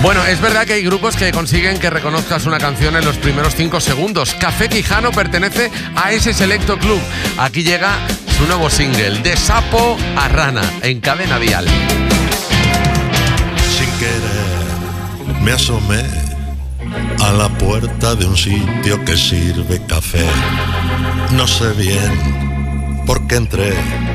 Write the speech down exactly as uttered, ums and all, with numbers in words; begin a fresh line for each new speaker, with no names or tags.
Bueno, es verdad que hay grupos que consiguen que reconozcas una canción en los primeros cinco segundos. Café Quijano pertenece a ese selecto club. Aquí llega su nuevo single, De Sapo a Rana, en Cadena Dial.
Sin querer me asomé a la puerta de un sitio que sirve café. No sé bien por qué entré,